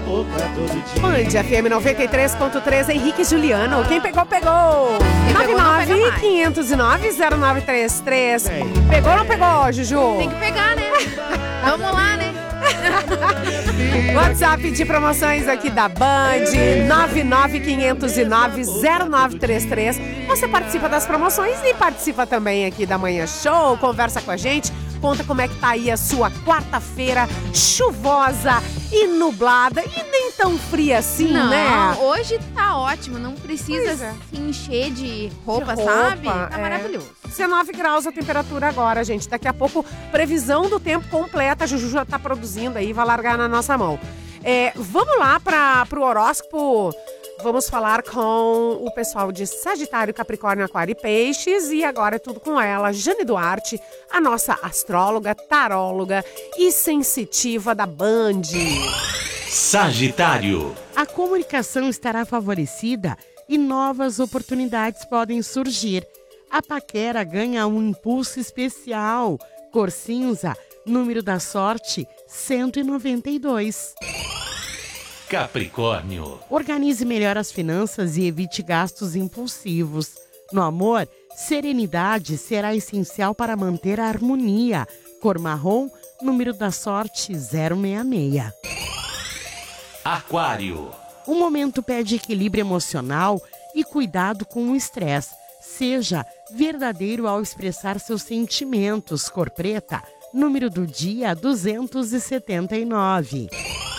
Band FM 93.3, Henrique e Juliano. Quem pegou, pegou. 99-509-0933. Pegou ou não pegou, Juju? Tem que pegar, né? Vamos lá, né? WhatsApp de promoções aqui da Band, 99-509-0933. Você participa das promoções e participa também aqui da Manhã Show, conversa com a gente, conta como é que tá aí a sua quarta-feira chuvosa e nublada e nem tão fria assim, não, né? Hoje tá ótimo, não precisa se encher de roupa, sabe? Tá maravilhoso. 19 graus a temperatura agora, gente. Daqui a pouco, previsão do tempo completa. A Juju já tá produzindo aí, vai largar na nossa mão. Vamos lá pro horóscopo. Vamos falar com o pessoal de Sagitário, Capricórnio, Aquário e Peixes. E agora é tudo com ela, Jane Duarte, a nossa astróloga, taróloga e sensitiva da Band. Sagitário. A comunicação estará favorecida e novas oportunidades podem surgir. A paquera ganha um impulso especial. Cor cinza, número da sorte, 192. Capricórnio. Organize melhor as finanças e evite gastos impulsivos. No amor, serenidade será essencial para manter a harmonia. Cor marrom, número da sorte, 066. Aquário. O momento pede equilíbrio emocional e cuidado com o estresse. Seja verdadeiro ao expressar seus sentimentos. Cor preta, número do dia, 279.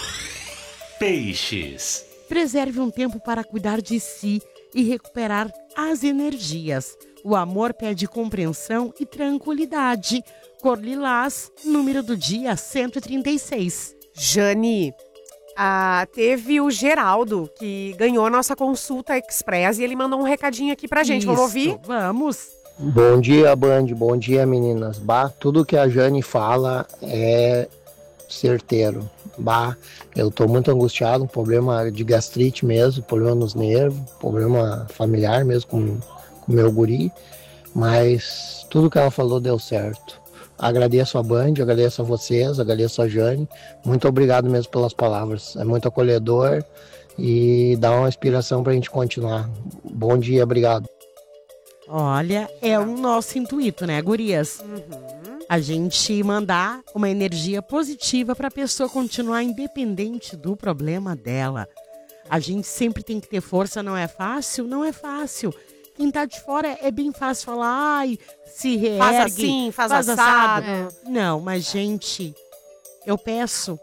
Peixes. Preserve um tempo para cuidar de si e recuperar as energias. O amor pede compreensão e tranquilidade. Cor lilás, número do dia, 136. Jane, teve o Geraldo, que ganhou a nossa consulta express e ele mandou um recadinho aqui pra gente. Isso, vamos ouvir? Vamos. Bom dia, Band. Bom dia, meninas. Tudo que a Jane fala é certeiro. Eu tô muito angustiado, um problema de gastrite mesmo, problema nos nervos, problema familiar mesmo com o meu guri, mas tudo que ela falou deu certo. Agradeço a Band, agradeço a vocês, agradeço a Jane, muito obrigado mesmo pelas palavras, é muito acolhedor e dá uma inspiração pra gente continuar. Bom dia, obrigado. Olha, é o nosso intuito, né, gurias? A gente mandar uma energia positiva para a pessoa continuar independente do problema dela. A gente sempre tem que ter força, não é fácil? Não é fácil. Quem tá de fora é bem fácil falar, ai, se reergue, faz assim, faz assado. Não, mas gente, eu peço,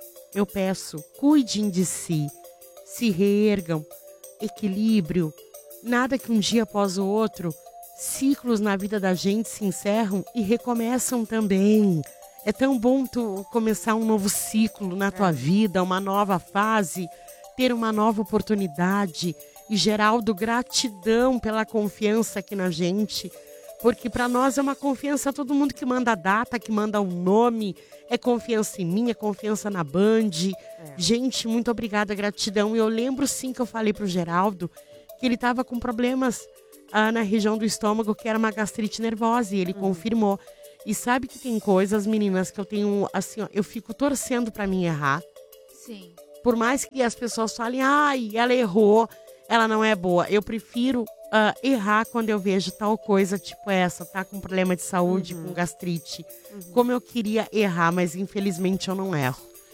cuidem de si, se reergam, equilíbrio, nada que um dia após o outro. Ciclos na vida da gente se encerram e recomeçam também. É tão bom tu começar um novo ciclo na tua vida, uma nova fase, ter uma nova oportunidade. E Geraldo, gratidão pela confiança aqui na gente, porque para nós é uma confiança, todo mundo que manda a data, que manda o nome, é confiança em mim, é confiança na Band. Gente, muito obrigada, gratidão. E eu lembro sim que eu falei pro Geraldo que ele estava com problemas na região do estômago, que era uma gastrite nervosa, e ele confirmou. E sabe que tem coisas, meninas, que eu tenho, assim, ó, eu fico torcendo pra mim errar. Sim. Por mais que as pessoas falem, ai, ela errou, ela não é boa. Eu prefiro errar quando eu vejo tal coisa, tipo essa, tá com problema de saúde, com gastrite. Como eu queria errar, mas infelizmente eu não erro.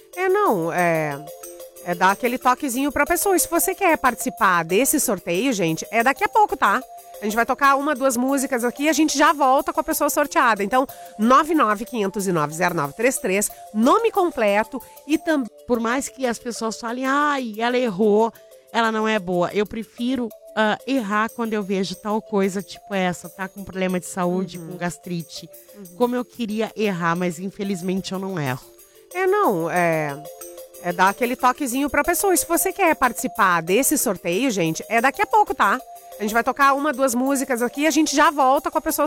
É dar aquele toquezinho pra pessoa. E se você quer participar desse sorteio, gente, é daqui a pouco, tá? A gente vai tocar 1, 2 músicas aqui e a gente já volta com a pessoa sorteada. Então, 99-509-0933, nome completo e também... Por mais que as pessoas falem, ai, ela errou, ela não é boa. Eu prefiro errar quando eu vejo tal coisa, tipo essa, tá com problema de saúde, com gastrite. Como eu queria errar, mas infelizmente eu não erro. É dar aquele toquezinho pra pessoa. E se você quer participar desse sorteio, gente, é daqui a pouco, tá? A gente vai tocar 1, 2 músicas aqui e a gente já volta com a pessoa